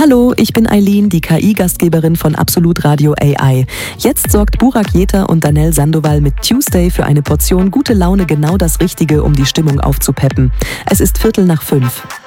Hallo, ich bin Eileen, die KI-Gastgeberin von Absolut Radio AI. Jetzt sorgt Burak Jeter und Danell Sandoval mit Tuesday für eine Portion gute Laune, genau das Richtige, um die Stimmung aufzupeppen. Es ist 4:45.